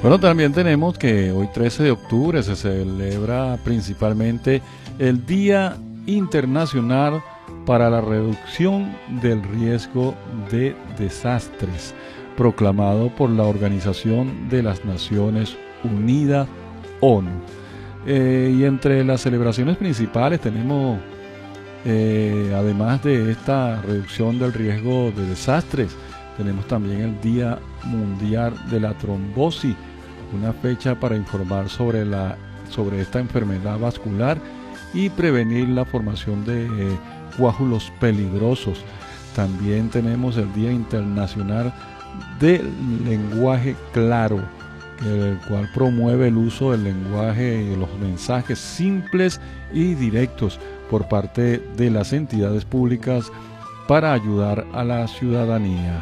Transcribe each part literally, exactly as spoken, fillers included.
Bueno, también tenemos que hoy trece de octubre se celebra principalmente el Día Internacional para la Reducción del Riesgo de Desastres, proclamado por la Organización de las Naciones Unidas, ONU. Eh, y entre las celebraciones principales tenemos, eh, además de esta reducción del riesgo de desastres, tenemos también el Día Mundial de la Trombosis, una fecha para informar sobre, la, sobre esta enfermedad vascular y prevenir la formación de eh, coágulos peligrosos. También tenemos el Día Internacional del Lenguaje Claro, el cual promueve el uso del lenguaje y de los mensajes simples y directos por parte de las entidades públicas para ayudar a la ciudadanía.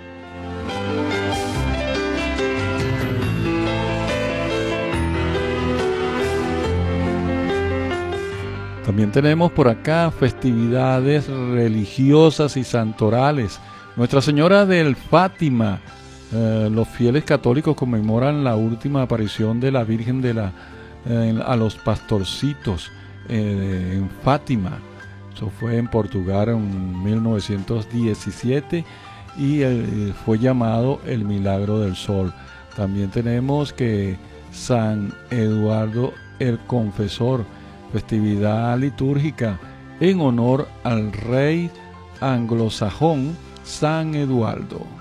También tenemos por acá festividades religiosas y santorales. Nuestra Señora del Fátima, eh, los fieles católicos conmemoran la última aparición de la Virgen de la, eh, a los pastorcitos eh, en Fátima. Eso fue en Portugal en mil novecientos diecisiete y eh, fue llamado el Milagro del Sol. También tenemos que San Eduardo el Confesor, festividad litúrgica en honor al rey anglosajón San Eduardo.